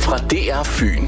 fra DR Fyn.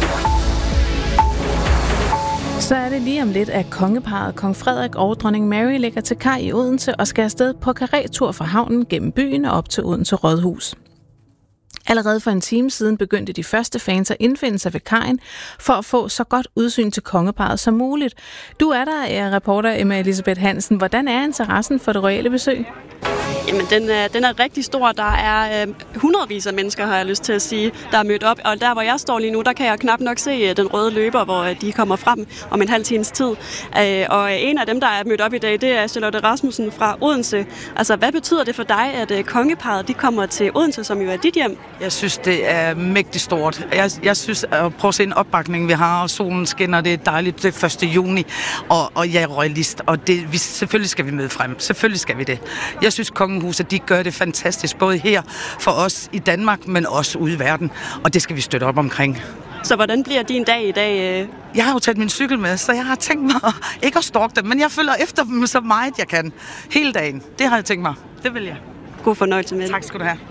Så er det lige om lidt, at kongeparret Kong Frederik og dronning Mary lægger til kaj i Odense og skal afsted på karretur fra havnen gennem byen og op til Odense Rådhus. Allerede for en time siden begyndte de første fans at indfinde sig ved kajen for at få så godt udsyn til kongeparret som muligt. Du er der, reporter Emma Elisabeth Hansen. Hvordan er interessen for det royale besøg? Jamen, den er rigtig stor. Der er hundredvis af mennesker, har jeg lyst til at sige, der er mødt op. Og der, hvor jeg står lige nu, der kan jeg knap nok se den røde løber, hvor de kommer frem om en halv times tid. Og en af dem, der er mødt op i dag, det er Charlotte Rasmussen fra Odense. Altså, hvad betyder det for dig, at kongeparret de kommer til Odense, som jo er dit hjem? Jeg synes, det er mægtigt stort. Jeg synes, at prøve at se en opbakning, vi har, og solen skinner, det er dejligt, det er 1. juni, og jeg er royalist, og selvfølgelig skal vi møde frem. Selvfølgelig skal vi det. Jeg synes, kongehuset, de gør det fantastisk, både her for os i Danmark, men også ude i verden, og det skal vi støtte op omkring. Så hvordan bliver din dag i dag? Jeg har jo taget min cykel med, så jeg har tænkt mig ikke at stalke dem, men jeg følger efter dem så meget, jeg kan. Hele dagen. Det har jeg tænkt mig. Det vil jeg. God fornøjelse med det. Tak skal du have.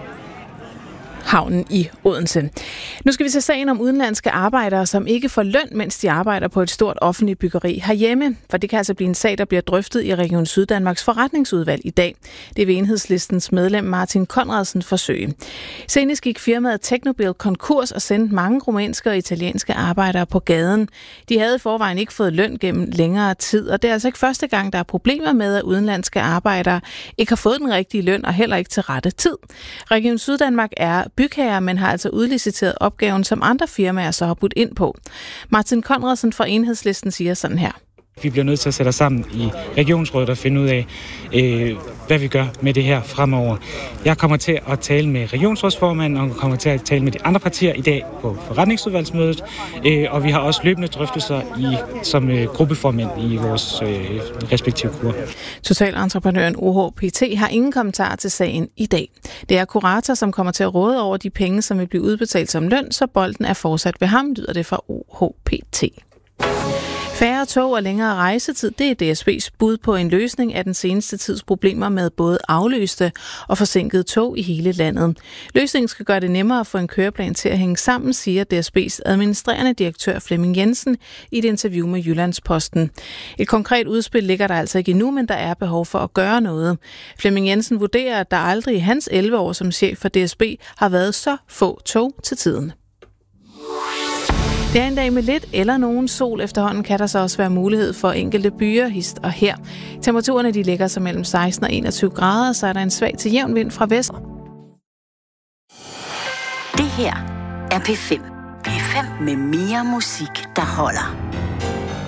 Havnen i Odense. Nu skal vi se sagen om udenlandske arbejdere, som ikke får løn, mens de arbejder på et stort offentligt byggeri herhjemme. For det kan altså blive en sag, der bliver drøftet i Region Syddanmarks forretningsudvalg i dag. Det vil Enhedslistens medlem Martin Conradsen forsøge. Senest gik firmaet Technobil konkurs og sendte mange rumænske og italienske arbejdere på gaden. De havde i forvejen ikke fået løn gennem længere tid, og det er altså ikke første gang, der er problemer med, at udenlandske arbejdere ikke har fået den rigtige løn og heller ikke til rette tid. Region Syddanmark er bygherre, men har altså udliciteret opgaven, som andre firmaer så har budt ind på. Martin Conradsen fra Enhedslisten siger sådan her. Vi bliver nødt til at sætte os sammen i regionsrådet og finde ud af, hvad vi gør med det her fremover. Jeg kommer til at tale med regionsrådsformanden, og kommer til at tale med de andre partier i dag på forretningsudvalgsmødet, og vi har også løbende drøftelser som gruppeformænd i vores respektive grupper. Totalentreprenøren OHPT har ingen kommentar til sagen i dag. Det er kurator, som kommer til at råde over de penge, som vil blive udbetalt som løn, så bolden er fortsat ved ham, lyder det fra OHPT. Færre tog og længere rejsetid, det er DSB's bud på en løsning af den seneste tids problemer med både afløste og forsinkede tog i hele landet. Løsningen skal gøre det nemmere at få en køreplan til at hænge sammen, siger DSB's administrerende direktør Flemming Jensen i et interview med Jyllandsposten. Et konkret udspil ligger der altså ikke endnu, men der er behov for at gøre noget. Flemming Jensen vurderer, at der aldrig i hans 11 år som chef for DSB har været så få tog til tiden. Det er en dag med lidt eller nogen sol. Efterhånden kan der så også være mulighed for enkelte byer hist og her. Temperaturerne de ligger sig mellem 16 og 21 grader, så er der en svag til jævn vind fra vest. Det her er P5. P5 med mere musik, der holder.